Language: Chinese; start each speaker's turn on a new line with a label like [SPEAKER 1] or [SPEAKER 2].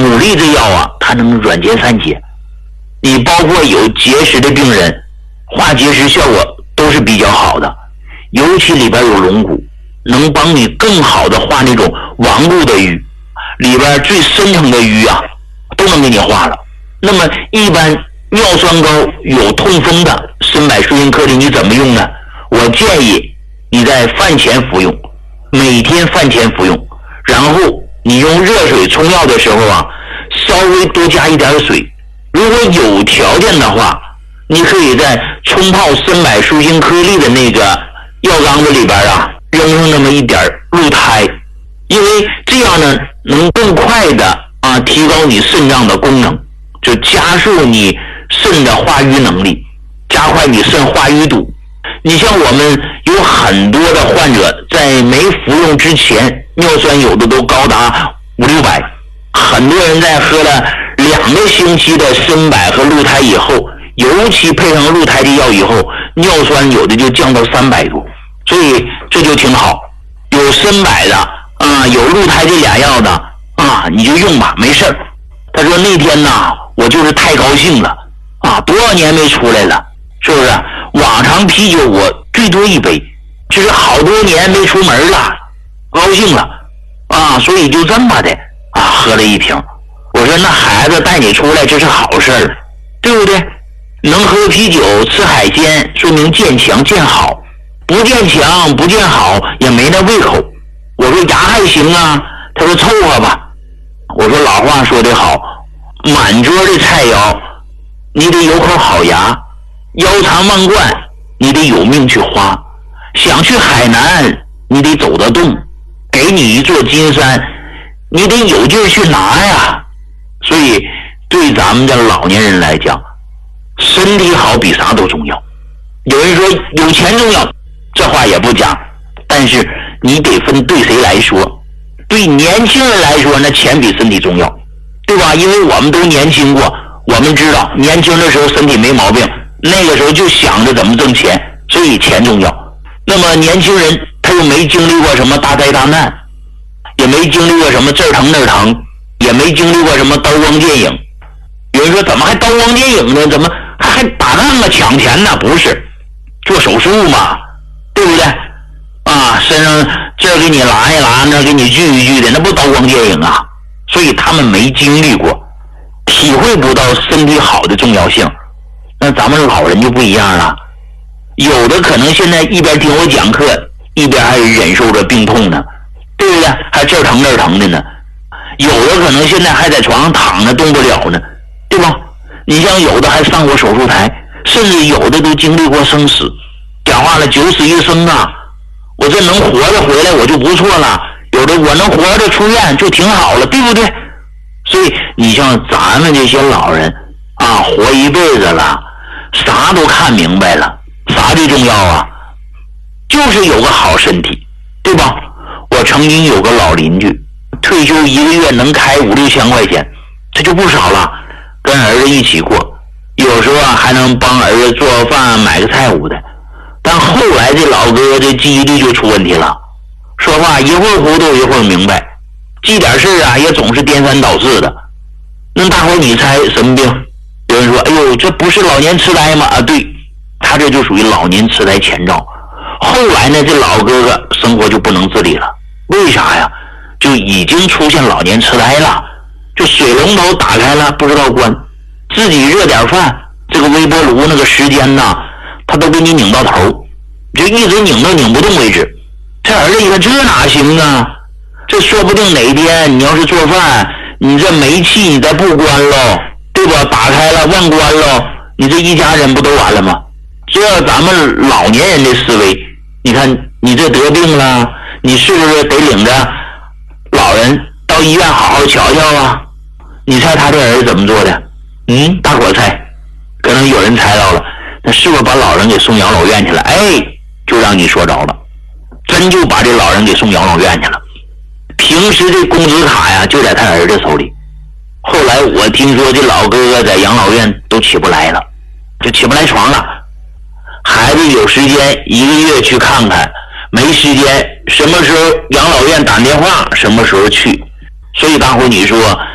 [SPEAKER 1] 牡蛎这药啊，它能软结散结，你包括有结石的病人，化结石效果都是比较好的，尤其里边有龙骨，能帮你更好的化那种顽固的瘀，里边最深层的瘀啊，都能给你化了。那么一般尿酸高有痛风的参柏舒筋颗粒你怎么用呢？我建议你在饭前服用，每天饭前服用，然后你用热水冲药的时候啊，稍微多加一点水。如果有条件的话，你可以在冲泡参柏舒筋颗粒的那个药缸子里边啊，扔上那么一点鹿胎，因为这样呢，能更快的提高你肾脏的功能，就加速你肾的化瘀能力，加快你肾化瘀度。你像我们有很多的患者在没服用之前，尿酸有的都高达500-600，很多人在喝了2个星期的参柏和鹿胎以后，尤其配上鹿胎的药以后，尿酸有的就降到300多，所以这就挺好。有参柏的有鹿胎这俩药的你就用吧，没事儿。他说那天呢，我就是太高兴了多少年没出来了，是不是？往常啤酒我最多1杯，就是好多年没出门了，高兴了所以就这么的喝了1瓶。我说那孩子带你出来这是好事儿，对不对？能喝啤酒吃海鲜，说明见强见好，不见强不见好也没那胃口。我说牙还行啊，他说凑合吧。我说老话说得好，满桌的菜肴你得有口好牙，腰缠万贯你得有命去花，想去海南你得走得动，给你一座金山你得有劲去拿呀。所以对咱们的老年人来讲，身体好比啥都重要。有人说有钱重要，这话也不假，但是你得分对谁来说。对年轻人来说，那钱比身体重要，对吧？因为我们都年轻过，我们知道年轻的时候身体没毛病，那个时候就想着怎么挣钱，所以钱重要。那么年轻人他又没经历过什么大灾大难，也没经历过什么这儿疼那儿疼，也没经历过什么刀光剑影。有人说怎么还刀光剑影呢？怎么还打仗啊抢钱呢？不是，做手术嘛，对不对？身上这儿给你拉一拉，那儿给你锯一锯的，那不刀光剑影啊。所以他们没经历过，体会不到身体好的重要性。那咱们老人就不一样了，有的可能现在一边听我讲课，一边还忍受着病痛呢，对不对？还这儿疼那儿疼的呢。有的可能现在还在床上躺着动不了呢，对吧？你像有的还上过手术台，甚至有的都经历过生死。讲话了九死一生啊，我这能活着回来我就不错了，有的我能活着出院就挺好了，对不对？所以你像咱们这些老人活一辈子了，啥都看明白了，啥最重要啊？就是有个好身体，对吧？我曾经有个老邻居，退休1个月能开5-6千块钱，这就不少了，跟儿子一起过，有时候还能帮儿子做饭买个菜屋的。但后来这老哥这记忆力就出问题了，说话一会儿糊涂一会儿明白，记点事也总是颠三倒四的。那大伙你猜什么病？有人说哎呦这不是老年痴呆吗？对，他这就属于老年痴呆前兆。后来呢这老哥哥生活就不能自理了，为啥呀？就已经出现老年痴呆了，就水龙头打开了不知道关，自己热点饭，这个微波炉那个时间呢他都给你拧到头，就一直拧到拧不动为止。这儿子一看这哪行啊，这说不定哪天你要是做饭，你这煤气你再不关喽，对吧？打开了忘关喽，你这一家人不都完了吗？这咱们老年人的思维，你看你这得病了，你是不是得领着老人到医院好好瞧瞧啊？你猜他这儿子怎么做的？大伙猜，可能有人猜到了，那是不是把老人给送养老院去了？就让你说着了，真就把这老人给送养老院去了。平时这工资卡呀就在他儿子手里，后来我听说这老哥哥在养老院都起不来了，就起不来床了。孩子有时间1个月去看看，没时间什么时候养老院打电话什么时候去。所以大伙你说